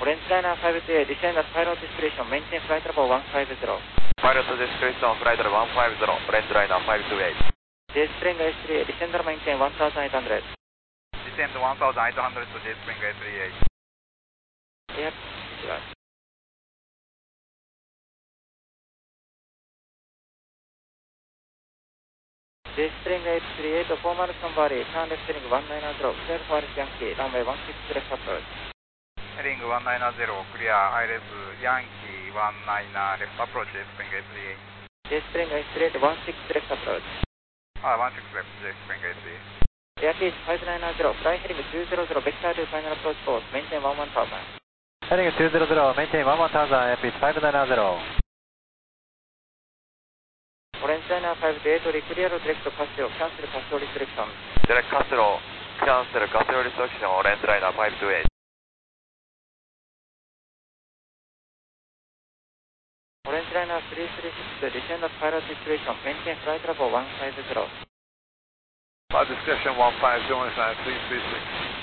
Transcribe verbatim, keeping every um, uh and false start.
Orange Liner five two eight, descend at pilot discretion, maintain flight level one five zero. Pilot discretion, flight level one five zero, Orange Liner five two eight. J-Spring A three eight, descend and maintain one thousand eight hundred. Descend one thousand eight hundred to J-Spring A three eight. Yep, sure. J-Spring A three eight, formal Sunbury, turn left heading one nine zero, clear for Yankee, runway one six left approach. Heading one nine zero, clear, I R S Yankee one nine left approach, J-Spring A three eight. J-Spring A three eight, one six left approach. Ah, one six left, J-Spring A three eight. Yankee five nine zero, fly heading two zero zero, vector to final approach course, maintain one one thousand. Heading two zero zero, maintain one one thousand, Yankee five nine zero. Orange Liner five two eight, clear direct Casio, cancel Casio restriction. Direct Casio, cancel Casio restriction, Orange Liner five two eight. Orange Liner three three six, descend at pilot discretion, maintain flight level one five zero. Pilot discretion one five zero, three three six.